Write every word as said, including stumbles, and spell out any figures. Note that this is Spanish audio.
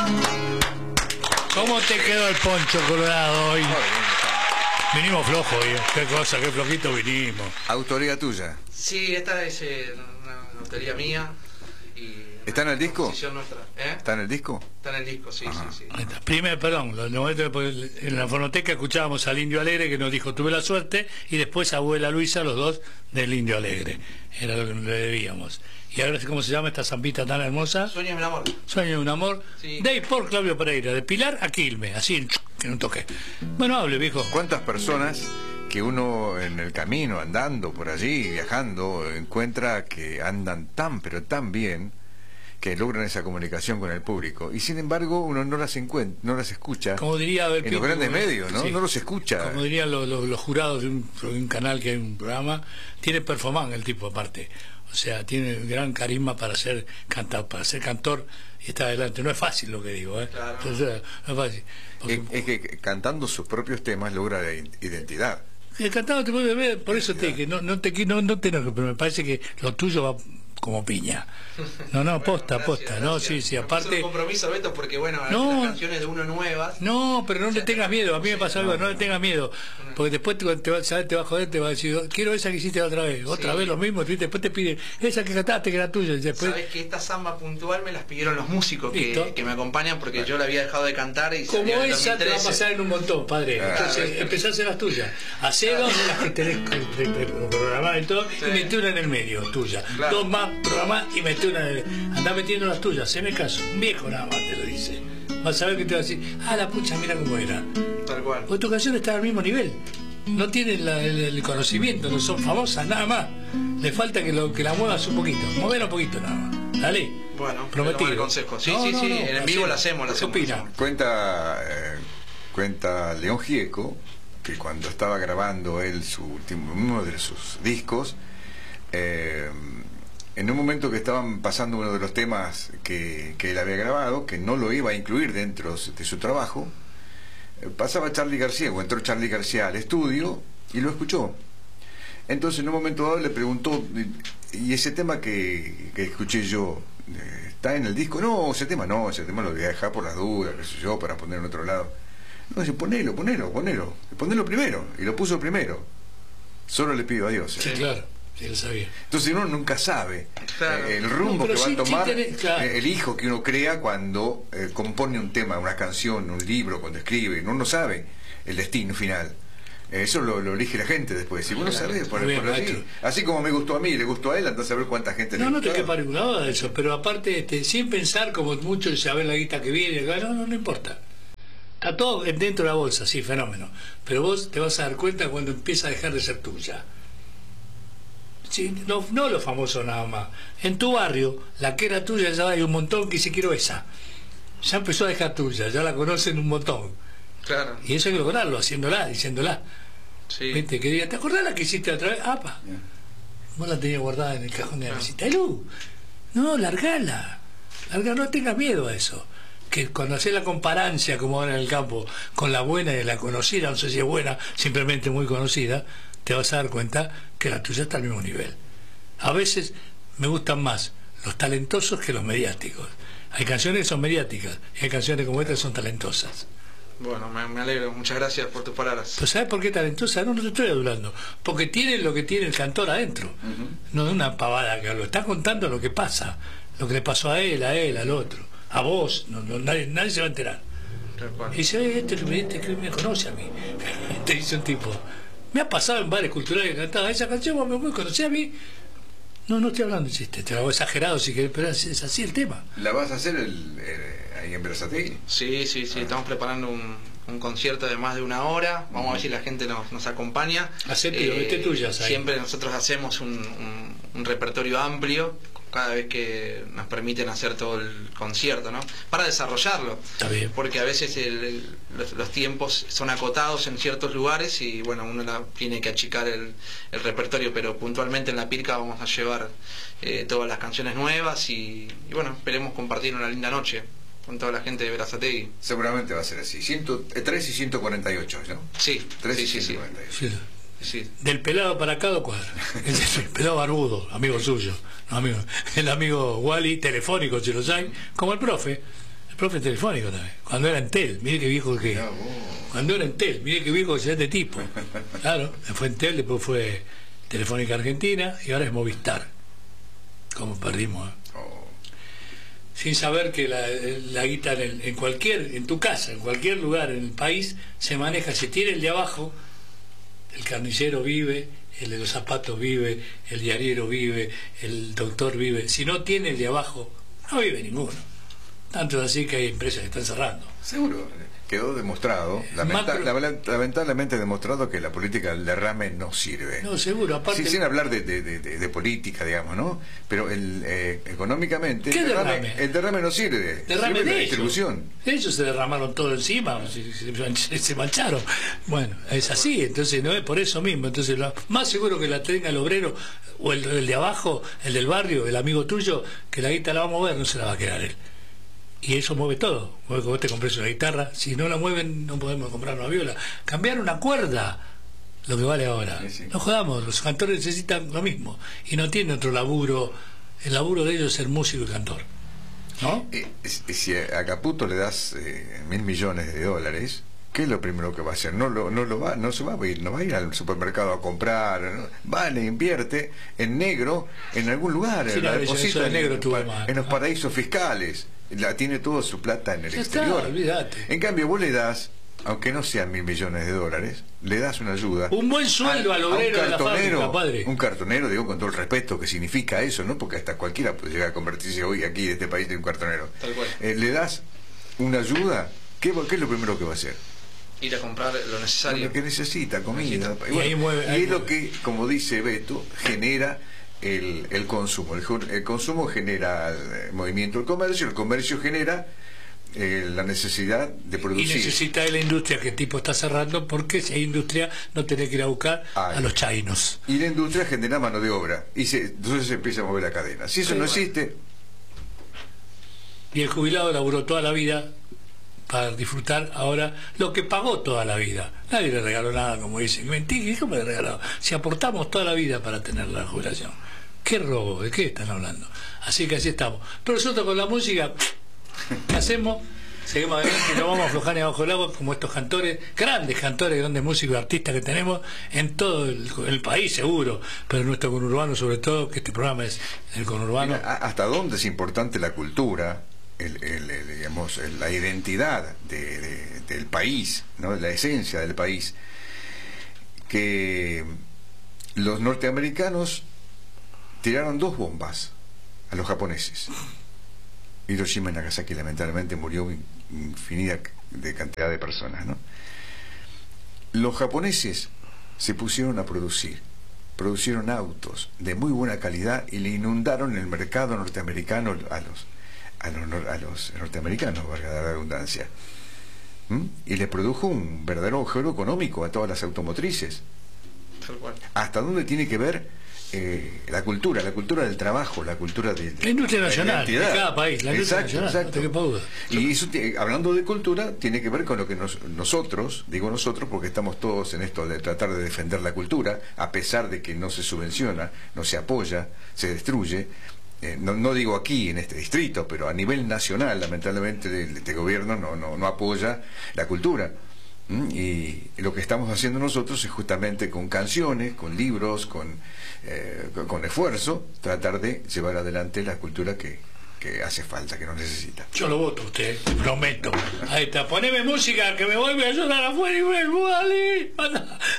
¿Cómo te quedó el poncho colorado hoy? Vinimos flojos hoy, ¿eh? Qué cosa, qué flojito vinimos. ¿Autoría tuya? Sí, esta es eh, una autoría mía. Y ¿Está en el disco? composición nuestra. ¿Eh? ¿Está en el disco? Está en el disco, sí, Ajá. sí, sí. Ahí está. Primero, perdón, lo- lo- en la fonoteca escuchábamos al Indio Alegre que nos dijo tuve la suerte y después a Abuela Luisa, los dos del Indio Alegre. Era lo que le debíamos. Y ahora, ¿cómo se llama esta zambita tan hermosa? Sueños del amor. Sueño de un amor. Sí. De y por Claudio Pereira, de Pilar a Quilmes, así en un toque. Bueno, hable, viejo. ¿Cuántas personas que uno en el camino, andando por allí, viajando, encuentra que andan tan, pero tan bien, que logran esa comunicación con el público? Y sin embargo, uno no las encuentra, no las escucha. Como diría Abel en los Pinto, grandes como- medios, ¿no? sí. No los escucha. Como dirían los, los- los jurados de un, de un canal que hay un programa, tiene performance el tipo aparte. O sea, tiene gran carisma para ser cantado, para ser cantor y estar adelante. No es fácil lo que digo, ¿eh? Claro. Entonces, no es fácil. Porque, Es, es que cantando sus propios temas logra la in- identidad. el cantado te puede ver, por eso te que no, no te no, no te enojes, pero me parece que lo tuyo va como piña. No, no, posta, Bueno, posta, gracias, no, gracias. sí, sí, Me puso aparte. un compromiso, Beto, porque bueno, No. las canciones de uno nuevas. No, pero no le tengas miedo, a mí me pasa algo, no le tengas miedo, porque después te, te, va, ¿sabes? Te va a joder, te va a decir, quiero esa que hiciste la otra vez, otra Sí. vez lo mismo, ¿sí? Después te piden, esa que cantaste que era tuya, y después, Sabes que esta samba puntual me las pidieron los músicos Listo. que, que me acompañan porque yo la había dejado de cantar y como salió en el esa te va a dos mil trece. pasar en un montón, padre, Claro. entonces empezá a hacer las tuyas, hacé dos de las que tenés que- que- que programar y todo, Sí. y metí una en el medio, tuya, Claro. dos más, programá y metí una en el, andá metiendo las tuyas, haceme caso, un viejo nada más te lo dice, vas a ver que te va a decir, ah, la pucha, mira cómo era. Tal cual. Porque tu canción está al mismo nivel. No tienen la- el, el conocimiento, no son famosas, nada más. Le falta que, lo, que la muevas un poquito. Mover un poquito nada más. Dale. Bueno, Prometido. tomo el consejo. Sí, No, sí, no, sí. no, En vivo la hacemos, la ¿Qué hacemos. opina? Cuenta, eh, cuenta León Gieco que cuando estaba grabando él su último, uno de sus discos, eh, en un momento que estaban pasando uno de los temas que, que él había grabado, que no lo iba a incluir dentro de su trabajo, eh, pasaba Charly García, o entró Charly García al estudio y lo escuchó. Entonces en un momento dado le preguntó, ¿y ese tema que, que escuché yo eh, está en el disco? No, ese tema no, ese tema lo voy a dejar por las dudas, qué sé yo, para poner en otro lado. No, dice, ponelo, ponelo, ponelo, ponelo primero, y lo puso primero. Solo le pido a Dios. ¿eh? Sí, claro. Sí, lo sabía. Entonces uno nunca sabe Claro. eh, el rumbo No, pero que va sí- a tomar sí tenés- claro. eh, el hijo que uno crea cuando eh, compone un tema, una canción, un libro, cuando escribe. Uno no sabe el destino final. Eh, Eso lo, lo elige la gente después. Si uno sabe, por, Muy bien, por allí. maestro. Así como me gustó a mí, le gustó a él, andás a ver cuánta gente le No, no te gustó. quepa ninguna duda de eso, pero aparte, este, sin pensar como muchos, saber la guita que viene, no, no, no importa. Está todo dentro de la bolsa, sí, fenómeno. Pero vos te vas a dar cuenta cuando empieza a dejar de ser tuya. Sí, no, no lo famoso nada más. En tu barrio, la que era tuya, ya hay un montón que dice quiero esa. Ya empezó a dejar tuya, ya la conocen un montón. Claro. Y eso hay que lograrlo, haciéndola, diciéndola. Sí. Viste, que diga, ¿te acordás la que hiciste otra vez? ¡Apa! Yeah. Vos la tenías guardada en el cajón de la Ah. visita. ¡Lu! No, largala. Largala, no tengas miedo a eso. Que cuando haces la comparancia, como ahora en el campo, con la buena y la conocida, no sé si es buena, simplemente muy conocida, te vas a dar cuenta que la tuya está al mismo nivel. A veces me gustan más los talentosos que los mediáticos. Hay canciones que son mediáticas y hay canciones como esta que son talentosas. Bueno, me, me alegro. Muchas gracias por tus palabras. ¿Pero sabes por qué talentosa? No, no te estoy hablando. Porque tiene lo que tiene el cantor adentro. No es una pavada que lo está contando lo que pasa. Lo que le pasó a él, a él, al otro. A vos. No, no, nadie, nadie se va a enterar. Tal cual. Y dice, "Eh, este, este que me conoce a mí". Te dice un tipo. Me ha pasado en bares culturales que cantaba esa canción, vos me me conocés a mí. No, no estoy hablando de chiste. Te lo hago exagerado si querés, pero es, es así el tema. ¿La vas a hacer el, eh, ahí en Berazategui? Sí, sí, sí. Estamos preparando un, un concierto de más de una hora. Vamos a ver si la gente nos, nos acompaña. Hacete, vete tuyas ahí. Siempre nosotros hacemos un, un, un repertorio amplio cada vez que nos permiten hacer todo el concierto, ¿no? Para desarrollarlo. Está bien. Porque a veces el- el- los, los tiempos son acotados en ciertos lugares y bueno, uno la, tiene que achicar el, el repertorio, pero puntualmente en la Pirca vamos a llevar eh, todas las canciones nuevas y, y bueno, esperemos compartir una linda noche con toda la gente de Berazategui. Seguramente va a ser así. ciento tres y ciento cuarenta y ocho, ¿no? Sí, tres sí, y sí, sí, ciento cuarenta y ocho. Sí. sí. Del pelado para cada cuadro. El pelado barbudo, amigo suyo. No, amigo. El amigo Wally, telefónico, si lo saben, como el profe. El profe telefónico también, cuando era Entel, mire qué viejo que... No, Cuando era Entel, mire qué viejo que es este tipo. Claro, fue Entel, después fue Telefónica Argentina y ahora es Movistar. Como perdimos, ¿eh? oh. Sin saber que la, la guita en, el, en cualquier, en tu casa, en cualquier lugar en el país, se maneja, si tiene el de abajo, el carnicero vive, el de los zapatos vive, el diariero vive, el doctor vive. Si no tiene el de abajo, no vive ninguno. Tanto es así que hay empresas que están cerrando. Seguro, quedó demostrado, lamenta, Macro... lamentablemente demostrado que la política del derrame no sirve. No, seguro, aparte... Sí, sin hablar de, de, de, de política, digamos, ¿no? Pero el, eh, económicamente... ¿Qué el derrame, derrame? El derrame no sirve. Derrame sirve de la ellos. distribución. Ellos se derramaron todo encima, se, se, se mancharon. Bueno, es así, entonces no es por eso mismo. Entonces, lo más seguro que la tenga el obrero o el, el de abajo, el del barrio, el amigo tuyo, que la guita la va a mover, no se la va a quedar él. Y eso mueve todo. Mueve que vos te compres una guitarra. Si no la mueven, no podemos comprar una viola. Cambiar una cuerda, lo que vale ahora. Sí, sí. No jodamos, los cantores necesitan lo mismo. Y no tienen otro laburo. El laburo de ellos es ser músico y cantor. ¿No? Eh, si a Caputo le das eh, mil millones de dólares, ¿qué es lo primero que va a hacer? No lo, no lo va, no se va a ir, no va a ir al supermercado a comprar, ¿no? Va, le invierte en negro en algún lugar, Sí, la no, deposita eso de en, negro en, tuve pa- más. en los Ah. paraísos fiscales, la tiene toda su plata en el Ya está, exterior. olvídate. En cambio, vos le das, aunque no sean mil millones de dólares, le das una ayuda. Un buen sueldo a- al a un obrero de la cartonero, fábrica, padre. Un cartonero, digo con todo el respeto que significa eso, ¿no? Porque hasta cualquiera puede llegar a convertirse hoy aquí en este país de un cartonero. Tal cual. Eh, le das una ayuda, ¿qué, ¿qué es lo primero que va a hacer? Ir a comprar lo necesario. Lo que necesita, comida. Y ahí mueve- ahí y es lo mueve. que, como dice Beto, genera el, el consumo. El, ju- el consumo genera el movimiento del comercio, el comercio genera eh, la necesidad de Y producir. necesita de la industria que el tipo está cerrando, porque si hay industria no tiene que ir a buscar Ay. a los chinos. Y la industria genera mano de obra. Y se, entonces se empieza a mover la cadena. Si eso Sí, no bueno. existe, Y el jubilado laburó toda la vida para disfrutar ahora lo que pagó toda la vida. Nadie le regaló nada, como dicen. Mentira, ¿cómo le regaló? Si aportamos toda la vida para tener la jubilación. ¿Qué robo? ¿De qué están hablando? Así que así estamos. Pero nosotros con la música, ¿qué hacemos? Seguimos adelante, no vamos a aflojar ni abajo del agua como estos cantores, grandes cantores, grandes músicos y artistas que tenemos en todo el, el país seguro, pero en nuestro conurbano sobre todo, que este programa es el conurbano. mira, a- hasta dónde es importante la cultura, el, el- el, digamos, el- la identidad de- de- del país, ¿no? La esencia del país, que los norteamericanos tiraron dos bombas a los japoneses. Hiroshima y Nagasaki, lamentablemente murió in- infinidad de cantidad de personas, ¿no? Los japoneses se pusieron a producir, producieron autos de muy buena calidad y le inundaron el mercado norteamericano a los a los, nor- a los norteamericanos, valga la redundancia. ¿Mm? Y le produjo un verdadero agujero económico a todas las automotrices. Tal cual. ¿Hasta dónde tiene que ver eh, la cultura, la cultura del trabajo, la cultura de La industria nacional, de identidad? cada país, la industria Exacto, nacional, exacto. no te quepa duda. Y eso, tiene- hablando de cultura, tiene que ver con lo que nos- nosotros, digo nosotros porque estamos todos en esto de tratar de defender la cultura, a pesar de que no se subvenciona, no se apoya, se destruye. Eh, no, no digo aquí en este distrito, pero a nivel nacional, lamentablemente, este gobierno no, no, no apoya la cultura. ¿Mm? Y lo que estamos haciendo nosotros es justamente con canciones, con libros, con, eh, con, con esfuerzo, tratar de llevar adelante la cultura que, que hace falta, que nos necesita. Yo lo voto a usted, prometo. Ahí está, poneme música que me voy a llorar afuera y vuelvo, dale. Anda.